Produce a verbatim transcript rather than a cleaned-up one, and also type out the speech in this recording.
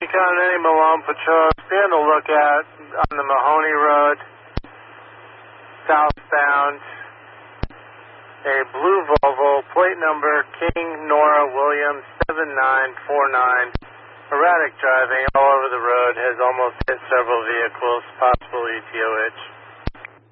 Continental Malone Patrol, be on the lookout on the Mahoney Road, southbound. A blue Volvo, plate number King Nora Williams seven nine four nine. Erratic driving all over the road, has almost hit several vehicles, possible E T O H.